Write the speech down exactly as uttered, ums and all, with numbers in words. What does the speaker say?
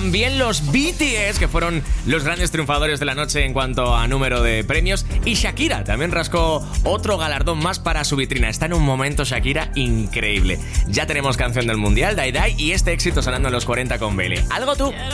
También los B T S, que fueron los grandes triunfadores de la noche en cuanto a número de premios. Y Shakira también rascó otro galardón más para su vitrina. Está en un momento Shakira increíble. Ya tenemos canción del Mundial, Die Die, y este éxito sonando en los cuarenta con Bailey. ¿Algo tú?